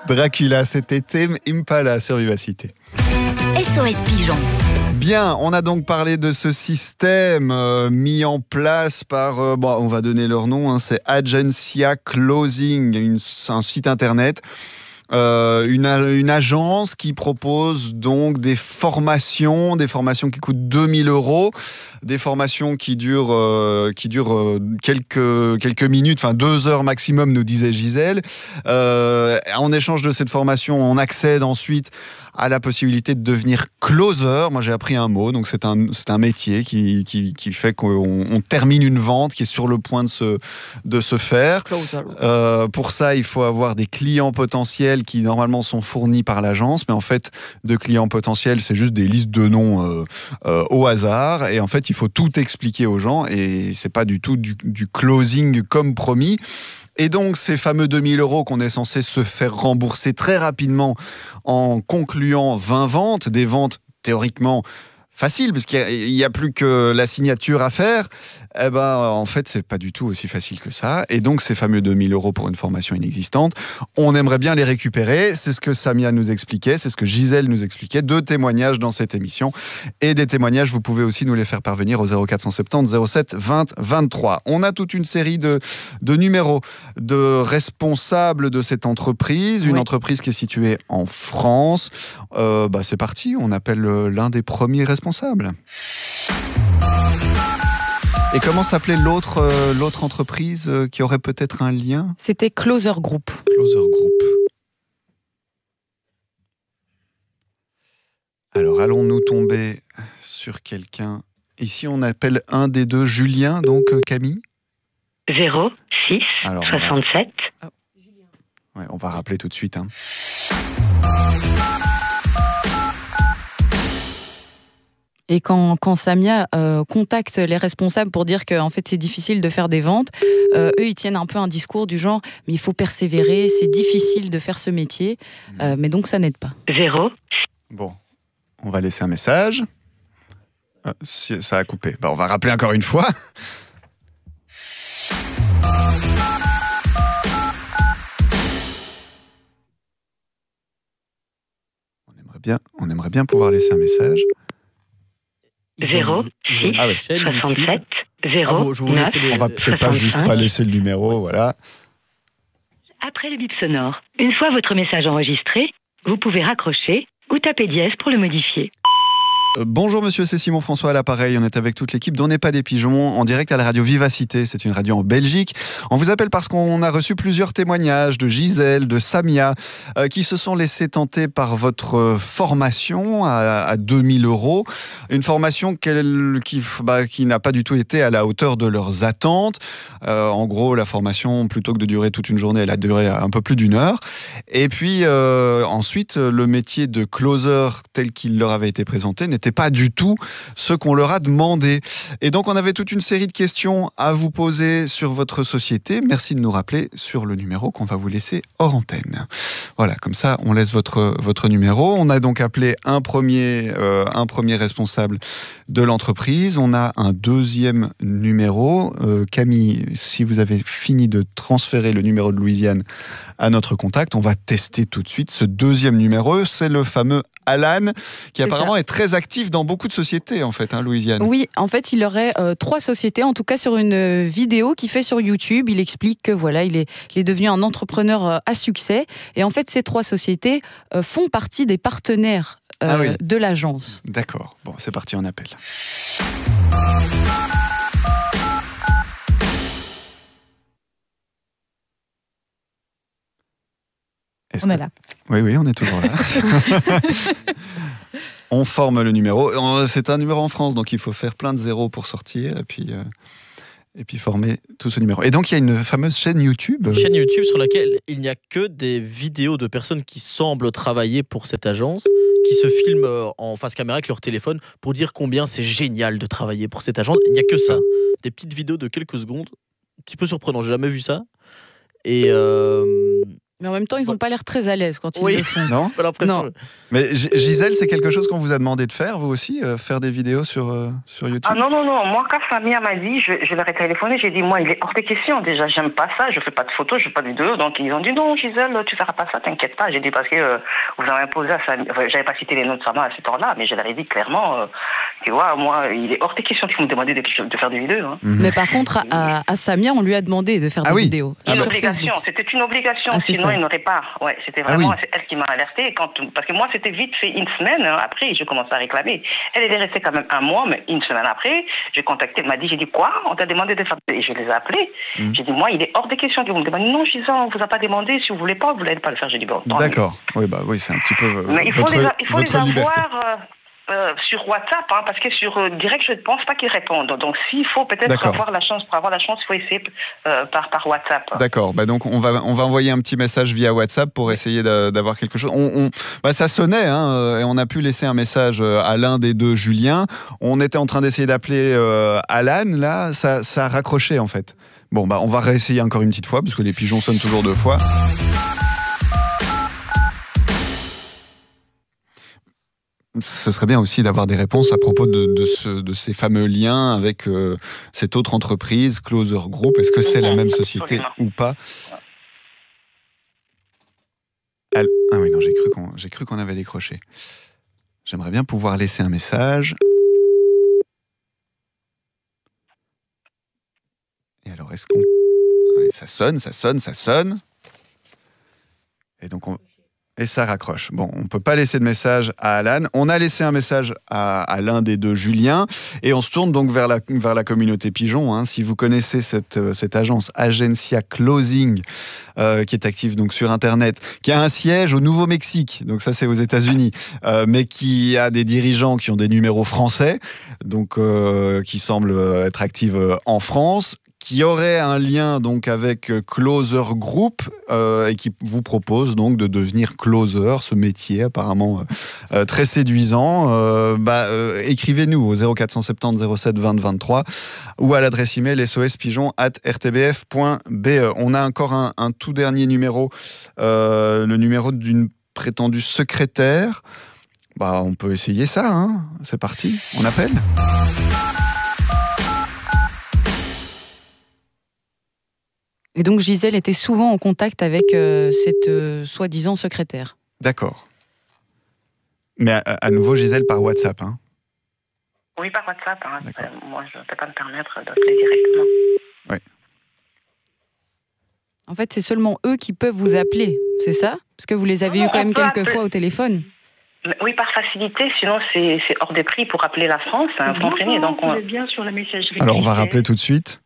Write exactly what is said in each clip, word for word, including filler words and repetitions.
Dracula, c'était Tame Impala sur Vivacité. S O S Pigeon. Bien, on a donc parlé de ce système euh, mis en place par, euh, bon, on va donner leur nom, hein, c'est Agencia Closing, une, un site internet. Euh, une, une agence qui propose donc des formations, des formations qui coûtent deux mille euros, des formations qui durent, euh, qui durent euh, quelques, quelques minutes, enfin deux heures maximum, nous disait Gisèle. Euh, en échange de cette formation, on accède ensuite à la possibilité de devenir closer. Moi, j'ai appris un mot, donc c'est un, c'est un métier qui, qui, qui fait qu'on on termine une vente qui est sur le point de se, de se faire. Euh, pour ça, il faut avoir des clients potentiels qui, normalement, sont fournis par l'agence, mais en fait, de clients potentiels, c'est juste des listes de noms euh, euh, au hasard, et en fait, il faut tout expliquer aux gens, et c'est pas du tout du, du closing comme promis. Et donc, ces fameux deux mille euros qu'on est censé se faire rembourser très rapidement en concluant vingt ventes, des ventes théoriquement faciles, parce qu'il n'y a, a plus que la signature à faire, eh ben, en fait, c'est pas du tout aussi facile que ça. Et donc, ces fameux deux mille euros pour une formation inexistante, on aimerait bien les récupérer. C'est ce que Samia nous expliquait, c'est ce que Gisèle nous expliquait. Deux témoignages dans cette émission. Et des témoignages, vous pouvez aussi nous les faire parvenir au zéro quatre cent soixante-dix zéro sept vingt vingt-trois. On a toute une série de, de numéros de responsables de cette entreprise. Une oui. entreprise qui est située en France. Euh, bah, c'est parti, on appelle l'un des premiers responsables. Et comment s'appelait l'autre, euh, l'autre entreprise euh, qui aurait peut-être un lien ? C'était Closer Group. Closer Group. Alors, allons-nous tomber sur quelqu'un ? Ici, on appelle un des deux Julien, donc euh, Camille ? zéro six soixante-sept. Va... Ouais, on va rappeler tout de suite. Hein. Et quand, quand Samia euh, contacte les responsables pour dire qu'en fait c'est difficile de faire des ventes, euh, eux ils tiennent un peu un discours du genre mais il faut persévérer, c'est difficile de faire ce métier, euh, mais donc ça n'aide pas. Zéro. Bon, on va laisser un message. Euh, si, ça a coupé. Bah, on va rappeler encore une fois. On aimerait bien, on aimerait bien pouvoir laisser un message. zéro six ah ouais. soixante-sept zéro neuf. On va peut-être pas juste pas laisser le numéro, voilà. Après le bip sonore, une fois votre message enregistré, vous pouvez raccrocher ou taper dièse pour le modifier. Bonjour monsieur, c'est Simon François à l'appareil. On est avec toute l'équipe d'On n'est pas des pigeons en direct à la radio Vivacité. C'est une radio en Belgique. On vous appelle parce qu'on a reçu plusieurs témoignages de Gisèle, de Samia euh, qui se sont laissés tenter par votre formation à, à deux mille euros. Une formation qu'elle, qui, bah, qui n'a pas du tout été à la hauteur de leurs attentes. Euh, en gros, la formation, plutôt que de durer toute une journée, elle a duré un peu plus d'une heure. Et puis euh, ensuite, le métier de closer tel qu'il leur avait été présenté n'était pas du tout ce qu'on leur a demandé. Et donc, on avait toute une série de questions à vous poser sur votre société. Merci de nous rappeler sur le numéro qu'on va vous laisser hors antenne. Voilà, comme ça, on laisse votre, votre numéro. On a donc appelé un premier, euh, un premier responsable de l'entreprise. On a un deuxième numéro. Euh, Camille, si vous avez fini de transférer le numéro de Louisiane à notre contact, on va tester tout de suite ce deuxième numéro. C'est le fameux Alan, qui c'est apparemment ça. Est très actif dans beaucoup de sociétés, en fait, hein, Louisiane. Oui, en fait, il aurait euh, trois sociétés, en tout cas sur une vidéo qu'il fait sur YouTube. Il explique que voilà, il est, il est devenu un entrepreneur euh, à succès. Et en fait, ces trois sociétés euh, font partie des partenaires euh, ah oui. de l'agence. D'accord. Bon, c'est parti, on appelle. Est-ce on que... est là. Oui, oui, on est toujours là. On forme le numéro. C'est un numéro en France, donc il faut faire plein de zéros pour sortir et puis, euh, et puis former tout ce numéro. Et donc, il y a une fameuse chaîne YouTube. Une chaîne YouTube sur laquelle il n'y a que des vidéos de personnes qui semblent travailler pour cette agence, qui se filment en face caméra avec leur téléphone pour dire combien c'est génial de travailler pour cette agence. Il n'y a que ça. Des petites vidéos de quelques secondes. Un petit peu surprenant, j'ai jamais vu ça. Et... Euh... Mais en même temps, ils n'ont pas l'air très à l'aise quand ils Oui. le font. Non ? Pas l'impression. Non. Mais G- Gisèle, c'est quelque chose qu'on vous a demandé de faire, vous aussi, euh, faire des vidéos sur, euh, sur YouTube ? Ah non, non, non. Moi, quand Samia m'a dit, je, je leur ai téléphoné, j'ai dit, moi, il est hors de question. Déjà, j'aime pas ça, je fais pas de photos, je fais pas de vidéos. Donc, ils ont dit, non, Gisèle, tu feras pas ça, t'inquiète pas. J'ai dit, parce que euh, vous avez imposé à Samia. Enfin, j'avais pas cité les noms de Samia à ce temps-là, mais je leur ai dit clairement, euh, tu vois, moi, il est hors de question qu'ils me demandent de, de faire des vidéos. Hein. Mhm. Mais par contre, à, à Samia, on lui a demandé de faire Ah des oui. vidéos. Ah Une sur obligation, Facebook. c'était une obligation, Ah, c'est sinon ça. il n'aurait pas. Ouais, c'était Ah vraiment oui. c'est elle qui m'a alerté quand parce que moi c'était vite fait une semaine hein, après je commençais à réclamer. Elle elle est restée quand même un mois, mais une semaine après j'ai contacté, elle m'a dit j'ai dit quoi, on t'a demandé de faire et je les ai appelés. Mm. J'ai dit moi il est hors de question que vous me demandez non Gisèle on vous a pas demandé si vous voulez pas vous voulez pas le faire. J'ai dit bon. tant mieux. D'accord. Oui, bah oui, c'est un petit peu euh, Mais il faut votre, les, il faut votre les liberté. avoir euh, euh, sur WhatsApp, hein, parce que sur euh, direct, je ne pense pas qu'ils répondent. Donc, s'il faut peut-être D'accord. avoir la chance, pour avoir la chance, il faut essayer euh, par, par WhatsApp. D'accord. Bah donc on va on va envoyer un petit message via WhatsApp pour essayer d'a- d'avoir quelque chose. On, on- bah ça sonnait hein, euh, et on a pu laisser un message euh, à l'un des deux Julien. On était en train d'essayer d'appeler euh, Alan là, ça ça a raccroché en fait. Bon bah on va réessayer encore une petite fois parce que les pigeons sonnent toujours deux fois. Ce serait bien aussi d'avoir des réponses à propos de, de, ce, de ces fameux liens avec euh, cette autre entreprise, Closer Group. Est-ce que c'est la même société ou pas ? Al- Ah oui, non, j'ai cru qu'on, j'ai cru qu'on avait décroché. J'aimerais bien pouvoir laisser un message. Et alors, est-ce qu'on... Ouais, ça sonne, ça sonne, ça sonne. Et donc, on... Et ça raccroche. Bon, on ne peut pas laisser de message à Alan. On a laissé un message à, à l'un des deux Julien. Et on se tourne donc vers la, vers la communauté pigeon. Hein. Si vous connaissez cette, cette agence Agencia Closing, euh, qui est active donc sur Internet, qui a un siège au Nouveau-Mexique, donc ça c'est aux États-Unis, euh, mais qui a des dirigeants qui ont des numéros français, donc euh, qui semblent être actifs en France, qui aurait un lien donc avec Closer Group euh, et qui vous propose donc de devenir closer, ce métier apparemment euh, très séduisant. Euh, bah, euh, écrivez-nous au zéro quatre cent soixante-dix zéro sept vingt vingt-trois ou à l'adresse email s o s pigeon arobase r t b f point b e. On a encore un, un tout dernier numéro, euh, le numéro d'une prétendue secrétaire. Bah, on peut essayer ça, hein. C'est parti, on appelle. Et donc Gisèle était souvent en contact avec euh, cette euh, soi-disant secrétaire. D'accord. Mais à, à nouveau, Gisèle, par WhatsApp. Hein. Oui, par WhatsApp. Hein. D'accord. Euh, moi, je ne peux pas me permettre d'appeler directement. Oui. En fait, c'est seulement eux qui peuvent vous appeler, c'est ça ? Parce que vous les avez Non, eu quand on même peut quelques appeler. fois au téléphone. Mais oui, par facilité, sinon c'est c'est hors de prix pour appeler la France. Hein, vous comprenez, donc on... Vous êtes bien sur la messagerie. Alors, on va Gisèle. rappeler tout de suite.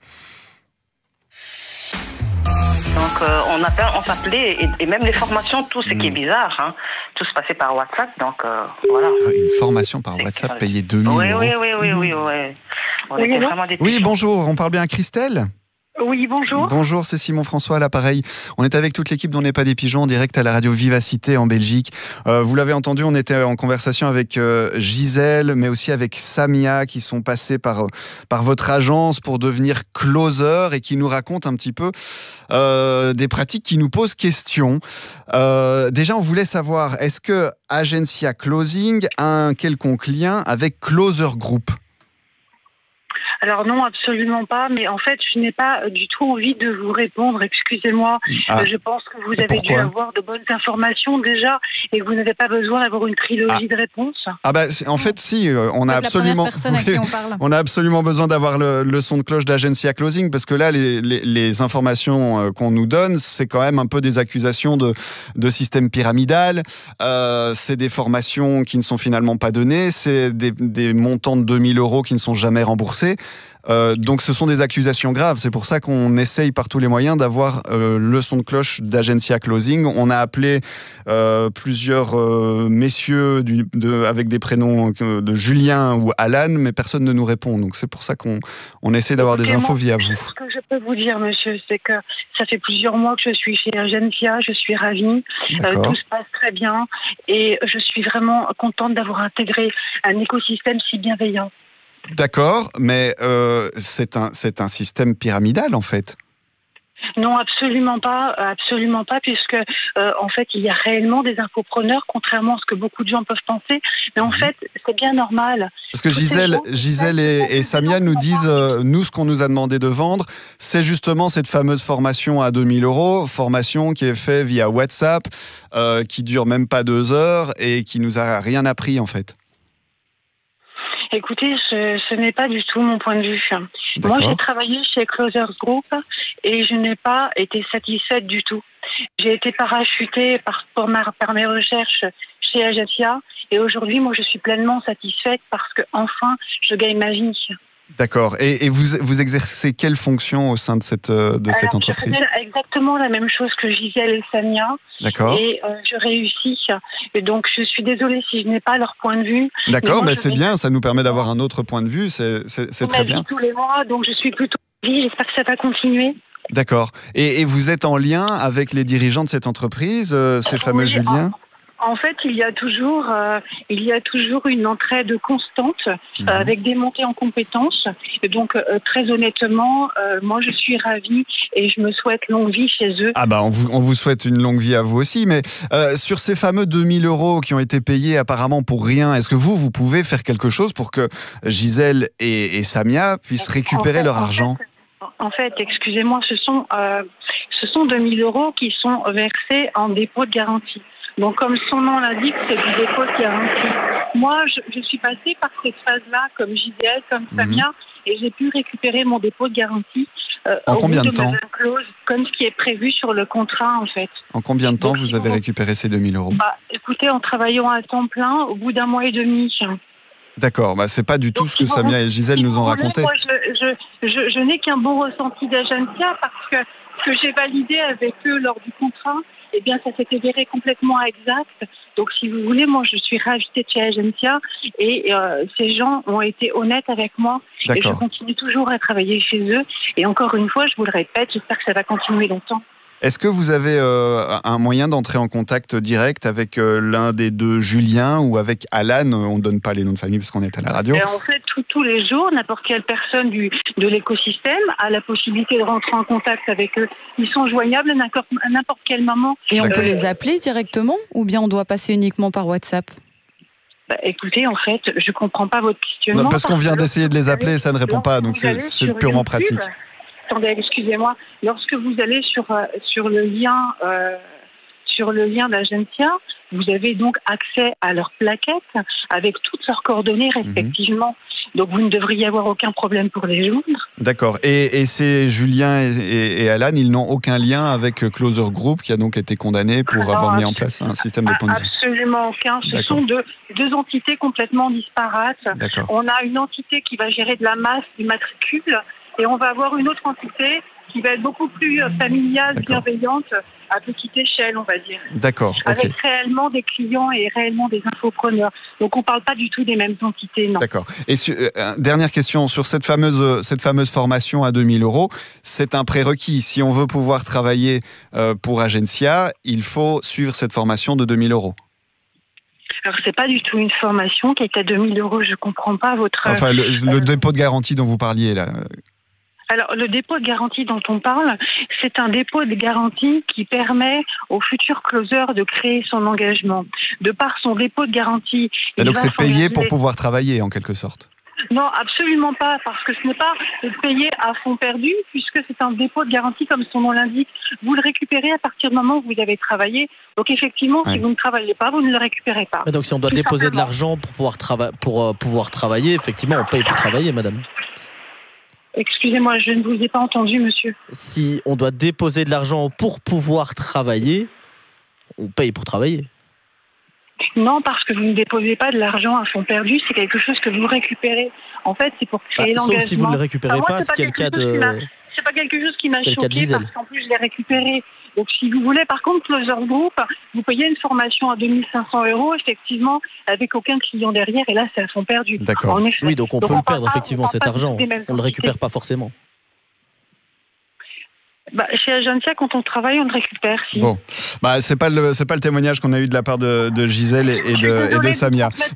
Donc, euh, on appelle, on s'appelait, et, et même les formations, tout ce qui est bizarre, hein, tout se passait par WhatsApp, donc euh, voilà. Ah, une formation par C'est WhatsApp que- payée deux mille Oui, euros. oui, oui, oui, oui, oui. On Oui, était non vraiment des Oui, pigeons. bonjour, on parle bien à Christelle ? Oui, bonjour. Bonjour, c'est Simon François à l'appareil. On est avec toute l'équipe d'On n'est pas des pigeons en direct à la radio Vivacité en Belgique. Euh, vous l'avez entendu, on était en conversation avec euh, Gisèle, mais aussi avec Samia qui sont passés par, euh, par votre agence pour devenir closer et qui nous racontent un petit peu euh, des pratiques qui nous posent question. Euh, déjà, on voulait savoir, est-ce que Agencia Closing a un quelconque lien avec Closer Group ? Alors non, absolument pas. Mais en fait, je n'ai pas du tout envie de vous répondre. Excusez-moi. Ah. Euh, Je pense que vous Et avez dû pourquoi avoir de bonnes informations déjà et que vous n'avez pas besoin d'avoir une trilogie de réponses. Ah bah, c'est- en fait, si, euh, on Vous a êtes absolument... la première personne à qui Oui. on parle. On a absolument besoin d'avoir le, le son de cloche d'Agencia Closing parce que là, les, les, les informations euh, qu'on nous donne, c'est quand même un peu des accusations de, de système pyramidal. Euh, c'est des formations qui ne sont finalement pas données. C'est des, des montants de deux mille euros qui ne sont jamais remboursés. Euh, donc ce sont des accusations graves. C'est pour ça qu'on essaye par tous les moyens d'avoir euh, le son de cloche d'Agencia Closing. On a appelé euh, plusieurs euh, messieurs du, de, avec des prénoms euh, de Julien ou Alan, mais personne ne nous répond. Donc c'est pour ça qu'on on essaie d'avoir des Écoutez, infos moi, via vous. Ce que je peux vous dire, monsieur, c'est que ça fait plusieurs mois que je suis chez Agencia. Je suis ravie. Euh, D'accord. tout se passe très bien et je suis vraiment contente d'avoir intégré un écosystème si bienveillant. D'accord, mais euh, c'est un, c'est un système pyramidal en fait. Non, absolument pas, absolument pas, puisque euh, en fait, il y a réellement des infopreneurs, contrairement à ce que beaucoup de gens peuvent penser. Mais en mmh. fait, c'est bien normal. Parce que Gisèle, gens, Gisèle et, et Samia nous disent, euh, nous, ce qu'on nous a demandé de vendre, c'est justement cette fameuse formation à deux mille euros, formation qui est faite via WhatsApp, euh, qui dure même pas deux heures et qui nous a rien appris en fait. Écoutez, ce, ce n'est pas du tout mon point de vue. Moi, j'ai travaillé chez Closers Group et je n'ai pas été satisfaite du tout. J'ai été parachutée par, par, ma, par mes recherches chez Agencia et aujourd'hui, moi, je suis pleinement satisfaite parce que enfin, je gagne ma vie. D'accord. Et, et vous, vous exercez quelle fonction au sein de cette, de Alors, cette entreprise ? Je fais exactement la même chose que Gisèle et Samia. D'accord. Et euh, je réussis. Et donc, je suis désolée si je n'ai pas leur point de vue. D'accord, mais, mais c'est bien, ça nous permet d'avoir un autre point de vue, c'est, c'est, c'est très bien. Tous les mois, donc je suis plutôt ravie. J'espère que ça va continuer. D'accord. Et, et vous êtes en lien avec les dirigeants de cette entreprise, euh, ces fameux oui, Julien ? En fait, il y a toujours, euh, il y a toujours une entraide constante euh, mmh. avec des montées en compétences. Et donc, euh, très honnêtement, euh, moi, je suis ravie et je me souhaite longue vie chez eux. Ah bah, on vous, on vous souhaite une longue vie à vous aussi. Mais euh, sur ces fameux deux mille euros qui ont été payés apparemment pour rien, est-ce que vous, vous pouvez faire quelque chose pour que Gisèle et, et Samia puissent récupérer en fait, leur argent ? En fait, excusez-moi, ce sont, euh, ce sont deux mille euros qui sont versés en dépôt de garantie. Donc, comme son nom l'indique, c'est du dépôt de garantie. Moi, je, je suis passée par cette phase-là, comme Gisèle, comme Samia, mmh. et j'ai pu récupérer mon dépôt de garantie. Euh, en combien de temps ? Clause, comme ce qui est prévu sur le contrat, en fait. En combien de temps Donc, vous avez vous... récupéré ces deux mille euros ? Bah, écoutez, en travaillant à temps plein, au bout d'un mois et demi. D'accord, bah, c'est pas du tout Donc, ce que Samia et Gisèle si nous ont raconté. Moi, je, je, je, je n'ai qu'un bon ressenti d'Agencia parce que ce que j'ai validé avec eux lors du contrat, eh bien, ça s'est avéré complètement exact. Donc, si vous voulez, moi, je suis ravie d'être chez Agencia et euh, ces gens ont été honnêtes avec moi. D'accord. Et je continue toujours à travailler chez eux. Et encore une fois, je vous le répète, j'espère que ça va continuer longtemps. Est-ce que vous avez euh, un moyen d'entrer en contact direct avec euh, l'un des deux Julien ou avec Alan ? On ne donne pas les noms de famille parce qu'on est à la radio. Et en fait, tout, tous les jours, n'importe quelle personne du, de l'écosystème a la possibilité de rentrer en contact avec eux. Ils sont joignables à n'importe, à n'importe quel moment. Et on D'accord. peut les appeler directement ou bien on doit passer uniquement par WhatsApp ? Bah, écoutez, en fait, je ne comprends pas votre questionnement. Non, parce, parce qu'on vient d'essayer de les appeler et ça ne répond pas, donc c'est, c'est purement pratique. Attendez, excusez-moi. Lorsque vous allez sur, sur le lien, euh, sur le lien d'Agencia, vous avez donc accès à leurs plaquettes avec toutes leurs coordonnées respectivement. Mmh. Donc vous ne devriez avoir aucun problème pour les joindre. D'accord. Et, et ces Julien et, et, et Alan, ils n'ont aucun lien avec Closer Group qui a donc été condamné pour Alors, avoir mis en place un système de Ponzi. Absolument aucun. Ce D'accord. sont deux, deux entités complètement disparates. D'accord. On a une entité qui va gérer de la masse, du matricule. Et on va avoir une autre entité qui va être beaucoup plus familiale, D'accord. bienveillante, à petite échelle, on va dire. D'accord. Avec okay. réellement des clients et réellement des infopreneurs. Donc on ne parle pas du tout des mêmes entités, non. D'accord. Et su- euh, dernière question, sur cette fameuse, cette fameuse formation à deux mille euros, c'est un prérequis. Si on veut pouvoir travailler euh, pour Agencia, il faut suivre cette formation de deux mille euros. Alors, c'est pas du tout une formation qui est à deux mille euros. Je comprends pas votre... Enfin, le, le euh, dépôt de garantie dont vous parliez, là. Alors, le dépôt de garantie dont on parle, c'est un dépôt de garantie qui permet au futur closer de créer son engagement. De par son dépôt de garantie... Et donc, c'est payé pour pouvoir travailler, en quelque sorte. Non, absolument pas, parce que ce n'est pas payé à fond perdu, puisque c'est un dépôt de garantie, comme son nom l'indique. Vous le récupérez à partir du moment où vous avez travaillé. Donc effectivement, ouais. si vous ne travaillez pas, vous ne le récupérez pas. Et donc si on doit Tout déposer simplement. de l'argent pour pouvoir, trava- pour, euh, pouvoir travailler, effectivement, on paye pour travailler, madame. Excusez-moi, je ne vous ai pas entendu, monsieur. Si on doit déposer de l'argent pour pouvoir travailler, on paye pour travailler. Non, parce que vous ne déposez pas de l'argent à fond perdu, c'est quelque chose que vous récupérez. En fait, c'est pour créer bah, l'engagement. Sauf si vous ne le récupérez enfin, moi, pas, ce qui est le cas de... C'est pas quelque chose qui m'a choqué parce qu'en plus, je l'ai récupéré. Donc, si vous voulez, par contre, Closer Group, vous payez une formation à deux mille cinq cents euros, effectivement, avec aucun client derrière, et là, c'est à fond perdu. D'accord. En effet. Oui, donc on donc peut on le perdre, pas, effectivement, cet argent. On ne le récupère pas forcément. Bah, chez Agencia, quand on travaille, on le récupère. Si. Bon, bah, c'est pas le c'est pas le témoignage qu'on a eu de la part de, de Gisèle et, et de et de Samia. Mais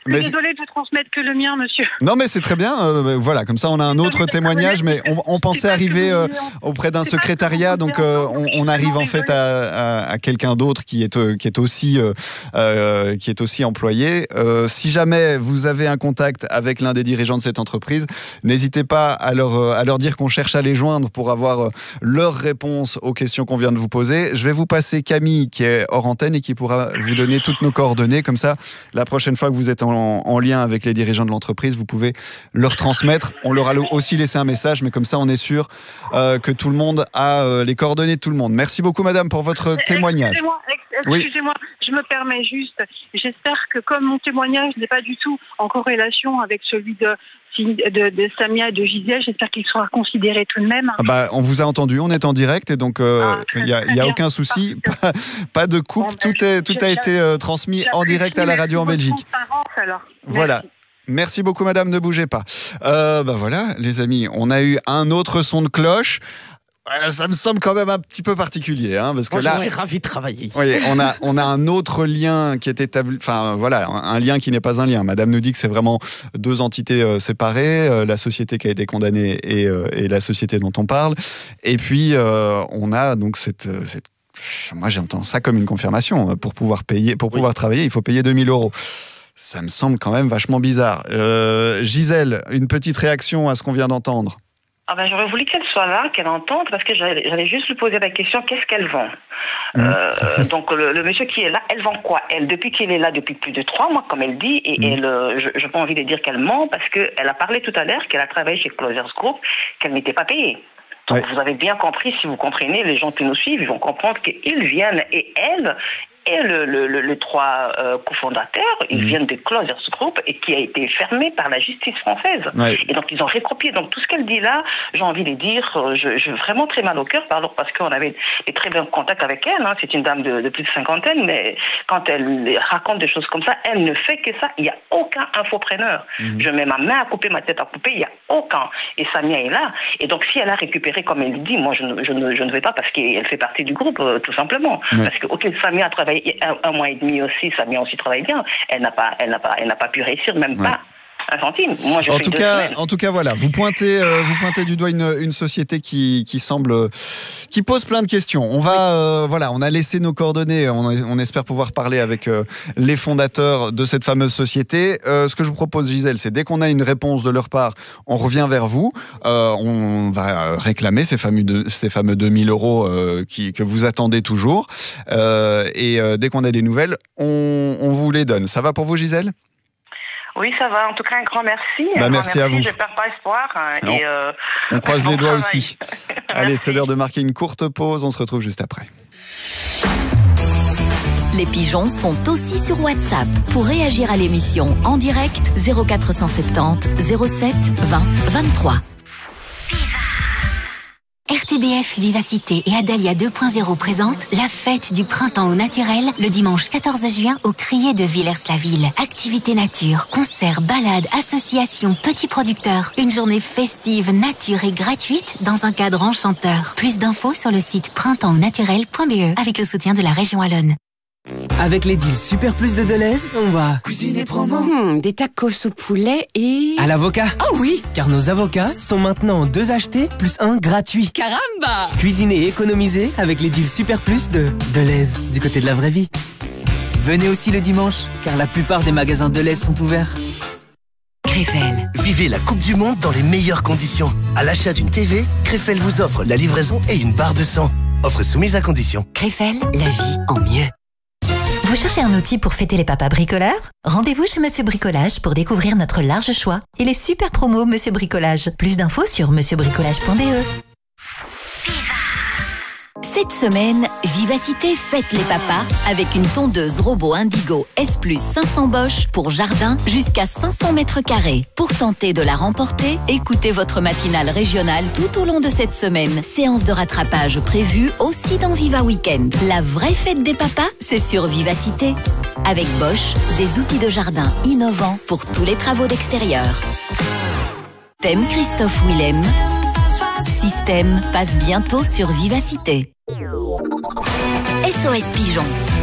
Mais Désolée de vous transmettre que le mien, monsieur. Non, mais c'est très bien. Euh, voilà, comme ça, on a un autre témoignage. Mais on, on pensait arriver euh, auprès d'un secrétariat, donc euh, on, on arrive en fait à, à, à quelqu'un d'autre qui est euh, qui est aussi euh, euh, qui est aussi employé. Euh, si jamais vous avez un contact avec l'un des dirigeants de cette entreprise, n'hésitez pas à leur à leur dire qu'on cherche à les joindre pour avoir leur réponse aux questions qu'on vient de vous poser. Je vais vous passer Camille, qui est hors antenne et qui pourra vous donner toutes nos coordonnées. Comme ça, la prochaine fois que vous êtes en, en lien avec les dirigeants de l'entreprise, vous pouvez leur transmettre. On leur a aussi laissé un message, mais comme ça, on est sûr euh, que tout le monde a euh, les coordonnées de tout le monde. Merci beaucoup, madame, pour votre témoignage. Excusez-moi, excusez-moi, oui. Je me permets juste. J'espère que comme mon témoignage n'est pas du tout en corrélation avec celui de De, de Samia et de Gisèle, j'espère qu'il sera considéré tout de même. Ah bah, on vous a entendu, on est en direct et donc il euh, n'y ah, a, y a aucun souci, pas, pas de coupe, bon, tout, est, tout a été euh, transmis en direct à la radio en Belgique. Alors. Voilà. Merci beaucoup madame, ne bougez pas. Euh, bah voilà les amis, on a eu un autre son de cloche. Ça me semble quand même un petit peu particulier, hein, parce que Moi, là, je suis ravi de travailler ici. Oui, on a on a un autre lien qui est établi, enfin voilà, un lien qui n'est pas un lien. Madame nous dit que c'est vraiment deux entités euh, séparées, euh, la société qui a été condamnée et, euh, et la société dont on parle. Et puis euh, on a donc cette, cette, moi j'entends ça comme une confirmation. Pour pouvoir payer, pour pouvoir oui. travailler, il faut payer deux mille euros. Ça me semble quand même vachement bizarre. Euh, Gisèle, une petite réaction à ce qu'on vient d'entendre. Ah ben, j'aurais voulu qu'elle soit là, qu'elle entende, parce que j'allais, j'allais juste lui poser la question, qu'est-ce qu'elle vend ? mmh. euh, Donc le, le monsieur qui est là, elle vend quoi ? Elle, depuis qu'il est là depuis plus de trois mois, comme elle dit, et, mmh. et le, je n'ai pas envie de dire qu'elle ment, parce qu'elle a parlé tout à l'heure qu'elle a travaillé chez Closers Group, qu'elle n'était pas payée. Donc ouais. Vous avez bien compris, si vous comprenez, les gens qui nous suivent, ils vont comprendre qu'ils viennent, et elle... Et le, le, le, les trois euh, cofondateurs, ils mmh. viennent de Closers Group et qui a été fermé par la justice française. Ouais. Et donc ils ont recopié. Donc tout ce qu'elle dit là, j'ai envie de dire, je, je vraiment très mal au cœur, parce qu'on avait des très bons contacts avec elle. Hein. C'est une dame de, de plus de cinquantaine, mais quand elle raconte des choses comme ça, elle ne fait que ça. Il n'y a aucun infopreneur. Mmh. Je mets ma main à couper, ma tête à couper, il n'y a aucun. Et Samia est là. Et donc si elle a récupéré, comme elle dit, moi je ne, je ne, je ne vais pas parce qu'elle fait partie du groupe, euh, tout simplement. Ouais. Parce que ok, Samia a travaillé Un, un mois et demi aussi, Samia aussi travaille bien. Elle n'a pas, elle n'a pas, elle n'a pas pu réussir, même ouais. pas un centime. Moi, je en fais tout deux cas, semaines. en tout cas, voilà, vous pointez, euh, vous pointez du doigt une, une société qui, qui semble, qui pose plein de questions. On va, oui. euh, voilà, on a laissé nos coordonnées. On, on espère pouvoir parler avec euh, les fondateurs de cette fameuse société. Euh, ce que je vous propose, Gisèle, c'est dès qu'on a une réponse de leur part, on revient vers vous. Euh, on va réclamer ces fameux, de, ces fameux deux mille euros euh, qui, que vous attendez toujours. Euh, et euh, dès qu'on a des nouvelles, on, on vous les donne. Ça va pour vous, Gisèle ? Oui, ça va. En tout cas, un grand merci. Bah, un merci, grand merci à vous. Je ne perds pas espoir. Hein, et, euh, on croise les doigts travail. aussi. Allez, c'est l'heure de marquer une courte pause. On se retrouve juste après. Les pigeons sont aussi sur WhatsApp. Pour réagir à l'émission en direct, zéro quatre cent soixante-dix zéro sept vingt vingt-trois. R T B F Vivacité et Adalia deux point zéro présentent la fête du printemps au naturel le dimanche quatorze juin au Crier de Villers-la-Ville. Activités nature, concerts, balades, associations, petits producteurs. Une journée festive, nature et gratuite dans un cadre enchanteur. Plus d'infos sur le site printemps au naturel point b e avec le soutien de la région Wallonne. Avec les deals Super Plus de Deleuze, on va cuisiner promo. Mmh, des tacos au poulet et... à l'avocat. Oh oui. Car nos avocats sont maintenant deux achetés plus un gratuit. Caramba. Cuisiner et économiser avec les deals Super Plus de Deleuze, du côté de la vraie vie. Venez aussi le dimanche, car la plupart des magasins Deleuze sont ouverts. Krefel. Vivez la Coupe du Monde dans les meilleures conditions. À l'achat d'une T V, Krefel vous offre la livraison et une barre de sang. Offre soumise à condition. Krefel, la vie en mieux. Vous cherchez un outil pour fêter les papas bricoleurs ? Rendez-vous chez Monsieur Bricolage pour découvrir notre large choix et les super promos Monsieur Bricolage. Plus d'infos sur monsieur bricolage point b e. Cette semaine, Vivacité fête les papas avec une tondeuse robot Indigo S plus cinq cents Bosch pour jardin jusqu'à cinq cents mètres carrés. Pour tenter de la remporter, écoutez votre matinale régionale tout au long de cette semaine. Séance de rattrapage prévue aussi dans Viva Weekend. La vraie fête des papas, c'est sur Vivacité. Avec Bosch, des outils de jardin innovants pour tous les travaux d'extérieur. Thème Christophe Willem. Système passe bientôt sur Vivacité. S O S Pigeon.